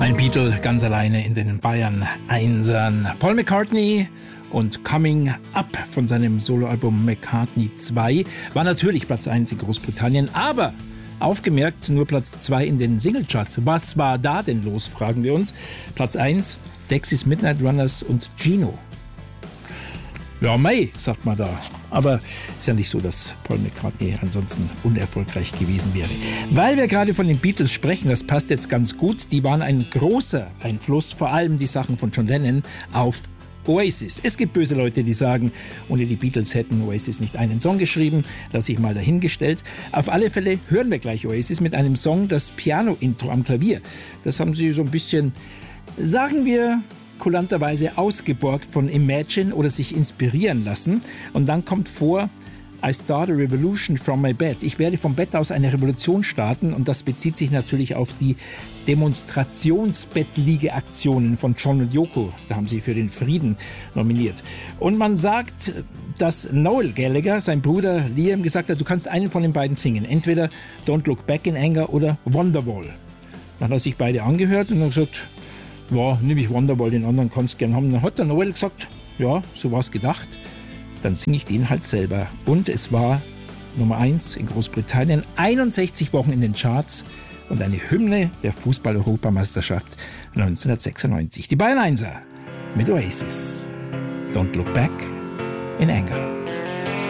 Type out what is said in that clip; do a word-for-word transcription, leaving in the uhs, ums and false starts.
Ein Beatle ganz alleine in den Bayern Einsern. Paul McCartney und Coming Up von seinem Soloalbum McCartney zwei war natürlich Platz eins in Großbritannien, aber aufgemerkt nur Platz zwei in den Singlecharts. Was war da denn los, fragen wir uns. Platz eins, Dexys Midnight Runners und Gino. Ja, mei, sagt man da. Aber ist ja nicht so, dass Paul McCartney ansonsten unerfolgreich gewesen wäre. Weil wir gerade von den Beatles sprechen, das passt jetzt ganz gut. Die waren ein großer Einfluss, vor allem die Sachen von John Lennon, auf Oasis. Es gibt böse Leute, die sagen, ohne die Beatles hätten Oasis nicht einen Song geschrieben. Lass ich mal dahingestellt. Auf alle Fälle hören wir gleich Oasis mit einem Song, das Piano-Intro am Klavier. Das haben sie so ein bisschen, sagen wir, kulanterweise ausgeborgt von Imagine oder sich inspirieren lassen. Und dann kommt vor, I start a revolution from my bed. Ich werde vom Bett aus eine Revolution starten, und das bezieht sich natürlich auf die Demonstrationsbettliegeaktionen von John und Yoko. Da haben sie für den Frieden nominiert. Und man sagt, dass Noel Gallagher, sein Bruder Liam, gesagt hat, du kannst einen von den beiden singen. Entweder Don't Look Back in Anger oder Wonderwall. Dann hat er sich beide angehört und hat gesagt, ja, nimm ich Wonderwall, den anderen kannst du gern haben. Dann hat der Noel gesagt, ja, so war's gedacht. Dann singe ich den halt selber. Und es war Nummer eins in Großbritannien, einundsechzig Wochen in den Charts und eine Hymne der Fußball-Europameisterschaft neunzehnhundertsechsundneunzig. Die Bayern Einser mit Oasis. Don't Look Back in Anger.